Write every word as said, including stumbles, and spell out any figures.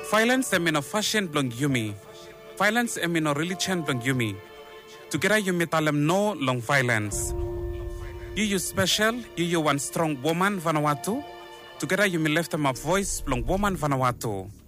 Violence emino fashion blong yumi. Violence emino religion blong yumi. Together you metalem no long violence. You you special, you you one strong woman Vanuatu. Together you me left them a voice blong woman Vanuatu.